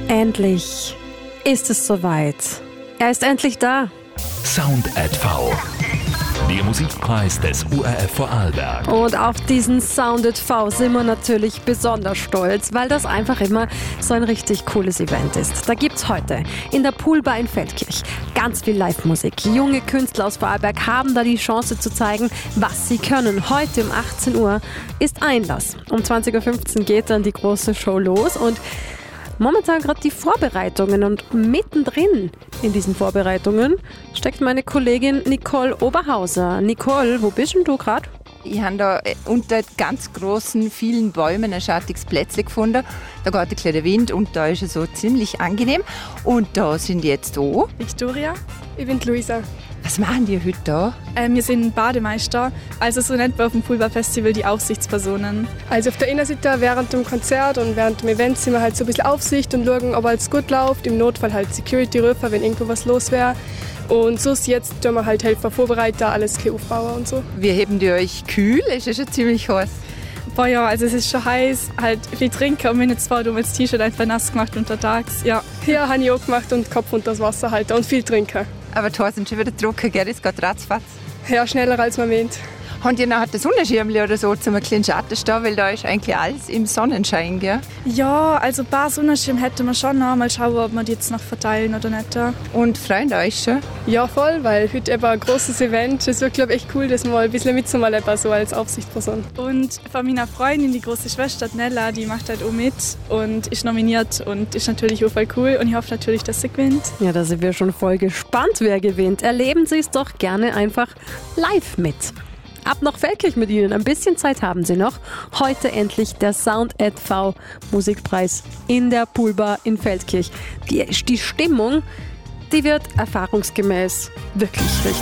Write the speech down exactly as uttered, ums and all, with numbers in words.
Endlich ist es soweit. Er ist endlich da. Sound at V. Der Musikpreis des U R F Vorarlberg. Und auf diesen Sound at V sind wir natürlich besonders stolz, weil das einfach immer so ein richtig cooles Event ist. Da gibt's heute in der Poolbar in Feldkirch ganz viel Live-Musik. Junge Künstler aus Vorarlberg haben da die Chance zu zeigen, was sie können. Heute um achtzehn Uhr ist Einlass. Um zwanzig Uhr fünfzehn geht dann die große Show los und momentan gerade die Vorbereitungen und mittendrin in diesen Vorbereitungen steckt meine Kollegin Nicole Oberhauser. Nicole, wo bist denn du gerade? Ich habe da unter ganz großen, vielen Bäumen ein schattiges Plätzchen gefunden. Da geht ein kleiner Wind und da ist es so ziemlich angenehm. Und da sind jetzt da. Victoria. Ich bin Luisa. Was machen die heute da? Äh, wir sind Bademeister, also so nennt man auf dem Poolbar Festival die Aufsichtspersonen. Also auf der einen Seite während dem Konzert und während dem Event sind wir halt so ein bisschen Aufsicht und schauen, ob alles gut läuft. Im Notfall halt Security rufen, wenn irgendwo was los wäre. Und so jetzt tun wir halt helfen, vorbereiten, alles aufbauen und so. Wie heben die euch kühl? Es ist ja schon ziemlich heiß. Boah ja, also es ist schon heiß, halt viel trinken und wir haben jetzt zwar das T-Shirt einfach nass gemacht untertags, ja. Ja, habe ich auch gemacht und Kopf unter das Wasser halten und viel trinken. Aber die Haare sind schon wieder trocken, gell? Das geht ratzfatz. Ja, schneller als man meint. Habt ihr nachher das Sonnenschirm oder so zum kleinen Schatten stehen, weil da ist eigentlich alles im Sonnenschein, gell? Ja, also ein paar Sonnenschirm hätten wir schon noch. Mal schauen, ob wir die jetzt noch verteilen oder nicht. Und freuen euch schon? Ja, voll, weil heute eben ein großes Event. Es wird, glaube ich, echt cool, das mal ein bisschen mitzumachen, so als Aufsichtsperson. Und von meiner Freundin, die große Schwester Nella, die macht halt auch mit und ist nominiert und ist natürlich auch voll cool. Und ich hoffe natürlich, dass sie gewinnt. Ja, da sind wir schon voll gespannt, wer gewinnt. Erleben Sie es doch gerne einfach live mit. Ab nach Feldkirch mit Ihnen. Ein bisschen Zeit haben Sie noch. Heute endlich der Sound at V Musikpreis in der Poolbar in Feldkirch. Die, die Stimmung, die wird erfahrungsgemäß wirklich richtig